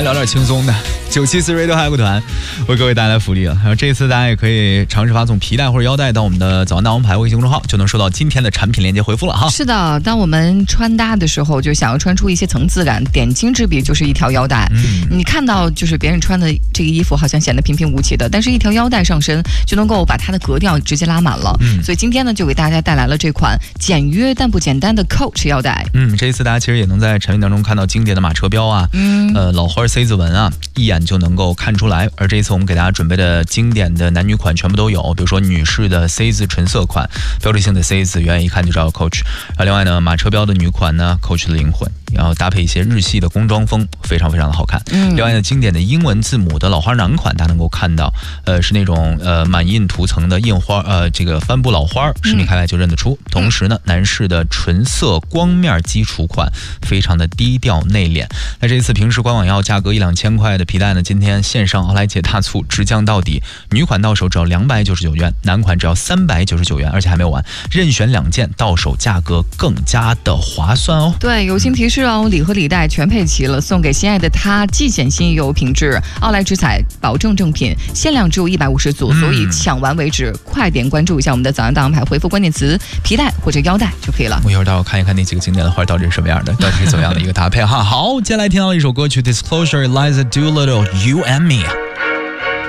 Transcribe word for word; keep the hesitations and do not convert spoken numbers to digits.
聊点轻松的。九七四 Radio 海股团为各位带来福利了。然后这次大家也可以尝试发送皮带或者腰带到我们的早安大王牌微信公众号，就能收到今天的产品链接回复了哈。 是的，当我们穿搭的时候，就想要穿出一些层次感，点睛之笔就是一条腰带。嗯，你看到就是别人穿的这个衣服好像显得平平无奇的，但是一条腰带上身就能够把它的格调直接拉满了。嗯，所以今天呢，就给大家带来了这款简约但不简单的 Coach 腰带。 嗯，这一次大家其实也能在产品当中看到经典的马车标啊，嗯，呃，老花 C 字纹啊，一眼就能够看出来。而这一次我们给大家准备的经典的男女款全部都有，比如说女士的 C 字纯色款，标志性的 C 字，远远一看就知道 Coach。然后另外呢，马车标的女款呢 ，Coach 的灵魂，然后搭配一些日系的工装风，非常非常的好看。嗯，另外呢，经典的英文字母的老花男款，大家能够看到，呃，是那种呃满印涂层的印花，呃，这个帆布老花，十米开外就认得出。嗯、同时呢，男士的纯色光面基础款，非常的低调内敛。那这一次平时官网要价格一两千块的皮带呢，今天线上奥莱姐大促直降到底，女款到手只要两百九十九元，男款只要三百九十九元，而且还没有完，任选两件，到手价格更加的划算哦。 对，友情提示哦，礼和礼带全配齐了，送给心爱的他，既显心又有品质，奥莱之彩，保证正品，限量只有一百五十组，所以抢完为止，快点关注一下我们的早安大王牌，回复关键词皮带或者腰带就可以了。 我一会儿待会儿看一看那几个经典的花到底是什么样的，到底是怎么样的一个搭配哈。好，接下来听到一首歌曲 Disclosure Eliza Doolittle You and Me。